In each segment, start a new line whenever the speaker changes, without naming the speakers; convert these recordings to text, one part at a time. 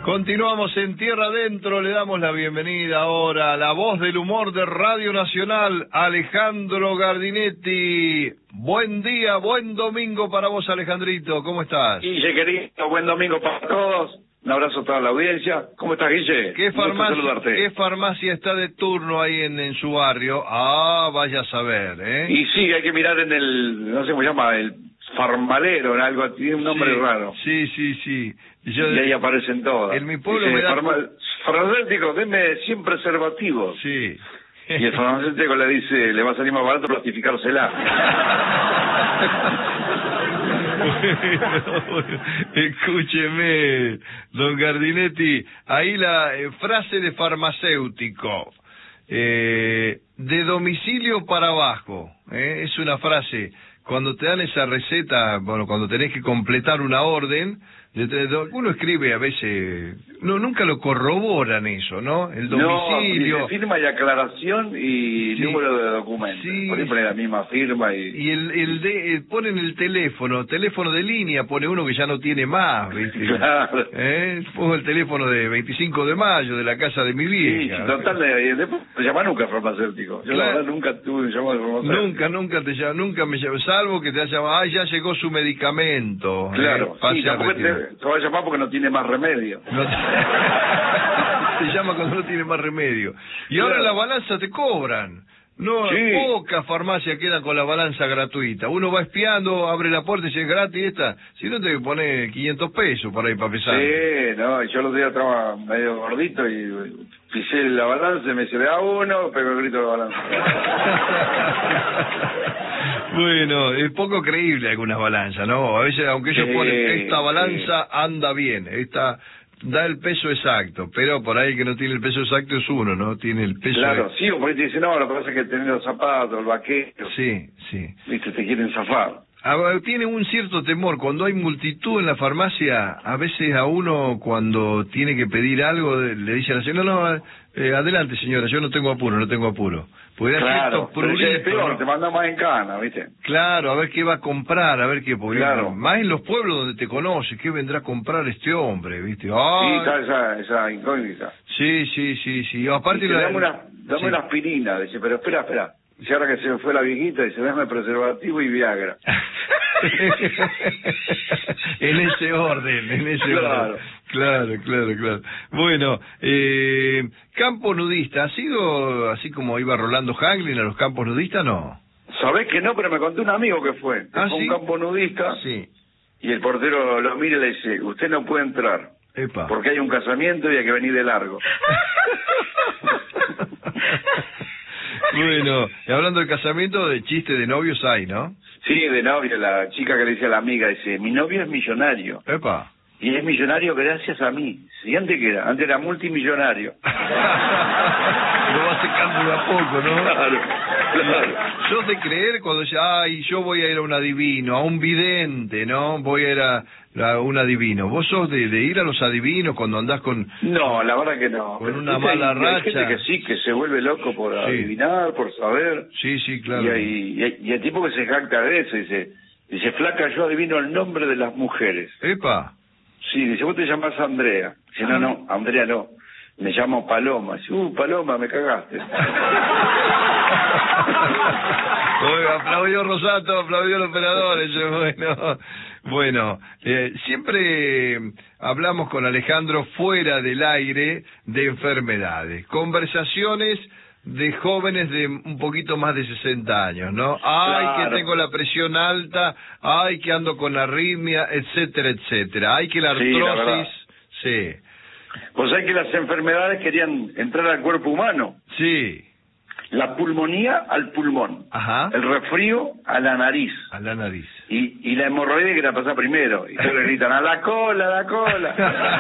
Continuamos en Tierra Adentro, le damos la bienvenida ahora a la voz del humor de Radio Nacional, Alejandro Gardinetti. Buen día, buen domingo para vos, Alejandrito, ¿cómo estás?
Guille, querido, buen domingo para todos. Un abrazo a toda la audiencia. ¿Cómo estás, Guille?
¿Qué farmacia está de turno ahí en su barrio? Ah, vaya a saber, ¿eh?
Y sí, hay que mirar en el, no sé cómo se llama, el farmalero, en algo, tiene un nombre raro.
Sí.
Y ahí aparecen todas.
En mi pueblo
dice,
me da...
farmacéutico, deme 100 preservativos.
Sí.
Y el farmacéutico le dice, le va a salir más barato plastificársela.
Bueno, escúcheme, don Gardinetti, ahí la frase de farmacéutico, de domicilio para abajo, es una frase, cuando te dan esa receta, bueno, cuando tenés que completar una orden, uno escribe a veces, nunca lo corroboran eso, ¿no? El domicilio.
No, firma y aclaración y número de documento.
Sí.
Por ahí pone la misma firma y
ponen el teléfono de línea, pone uno que ya no tiene más, ¿viste?
Claro.
Pongo el teléfono de 25 de mayo de la casa de mi vieja.
Sí, total, después te llama nunca farmacéutico. Yo
claro.
La verdad nunca tuve un llamado de farmacéutico.
Nunca me llamo, salvo que te haya llamado, ya llegó su medicamento.
Claro, sí, tampoco te va a llamar porque no tiene más remedio.
Te llama cuando no tiene más remedio. Y ahora la balanza te cobran. No,
sí.
Pocas farmacias quedan con la balanza gratuita. Uno va espiando, abre la puerta y dice, gratis esta. Si no, te pone 500 pesos por ahí para pesar.
Sí, no, yo los días estaba medio gordito y pisé la balanza y me dice, da uno, pego el grito de la balanza.
Bueno, es poco creíble algunas balanzas, ¿no? A veces, aunque ellos ponen, esta balanza anda bien, esta da el peso exacto, pero por ahí el que no tiene el peso exacto es uno, ¿no? Tiene el peso...
Claro, sí, o por ahí te dicen, no, lo que pasa es que tenés los zapatos, el vaquero.
Sí.
Viste, te quieren zafar.
Tiene un cierto temor, cuando hay multitud en la farmacia, a veces a uno cuando tiene que pedir algo, le dice a la señora, adelante señora, yo no tengo apuro. Pues
claro, pero es peor, ¿no? Te manda más en cana, ¿viste?
Claro, a ver qué va a comprar, a ver qué...
Claro.
Más en los pueblos donde te conoce, ¿qué vendrá a comprar este hombre, viste?
Ay. Sí, está esa incógnita.
Sí. Aparte
dame una aspirina, dice, pero espera. Y ahora que se me fue la viejita, dice, dame preservativo y Viagra.
en ese orden. Claro. Bueno, campo nudista, ¿ha sido así como iba Rolando Hanglin a los campos nudistas, no?
Sabés que no, pero me contó un amigo que fue. Fue
¿sí?
Un campo nudista.
Sí.
Y el portero lo mira y le dice, usted no puede entrar.
Epa.
Porque hay un casamiento y hay que venir de largo.
Bueno, y hablando de casamiento, de chiste de novios hay, ¿no?
Sí, de novio, la chica que le dice a la amiga, dice, mi novio es millonario.
Epa.
Y es millonario gracias a mí. ¿Y antes qué era? Antes era multimillonario.
Lo va secando de a poco, ¿no?
Claro.
Yo de creer cuando decía, yo voy a ir a un adivino, a un vidente, ¿no? Voy a ir a un adivino. ¿Vos sos de ir a los adivinos cuando andás con...
No, la verdad que no.
Con una mala racha.
Hay gente que sí, que se vuelve loco por adivinar, por saber.
Sí, claro.
Y hay tipo que se jacta de eso, dice, flaca, yo adivino el nombre de las mujeres.
Epa.
Sí, dice, vos te llamás Andrea. Dice, no, Andrea no. Me llamo Paloma. Dice, Paloma, me cagaste.
Oiga, aplaudió Rosato, aplaudió el operador, Bueno, siempre hablamos con Alejandro fuera del aire de enfermedades, conversaciones de jóvenes de un poquito más de 60 años, ¿no? Ay, claro. Que tengo la presión alta, ay, que ando con arritmia, etcétera, ay, que la artrosis, sí.
Pues hay que las enfermedades querían entrar al cuerpo humano.
Sí.
La pulmonía al pulmón.
Ajá.
El resfrío a la nariz.
A la nariz.
Y la hemorroide que la pasa primero. Y todos le gritan, a la cola.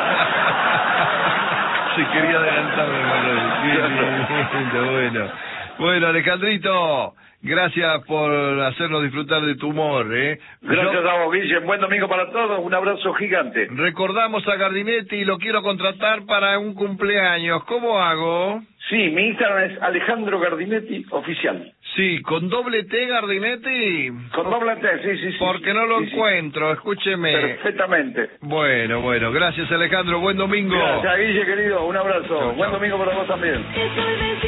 Se quería adelantar la hemorroide. Bueno. Bueno, Alejandrito, gracias por hacernos disfrutar de tu humor,
Gracias a vos, Guille. Buen domingo para todos. Un abrazo gigante.
Recordamos a Gardinetti y lo quiero contratar para un cumpleaños. ¿Cómo hago?
Sí, mi Instagram es Alejandro Gardinetti Oficial.
Sí, ¿con doble T, Gardinetti?
Con doble T, sí.
Porque no lo
sí.
encuentro, escúcheme.
Perfectamente.
Bueno, gracias Alejandro, buen domingo.
Gracias, Guille, querido. Un abrazo.
Chau,
Buen
chau.
domingo para vos también.